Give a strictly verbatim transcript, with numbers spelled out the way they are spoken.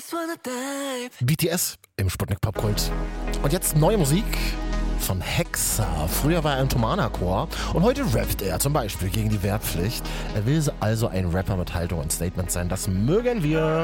B T S im Sputnik Popkult. Und jetzt neue Musik von Hexa. Früher war er im Tomana-Chor und heute rappt er zum Beispiel gegen die Wehrpflicht. Er will also ein Rapper mit Haltung und Statement sein. Das mögen wir.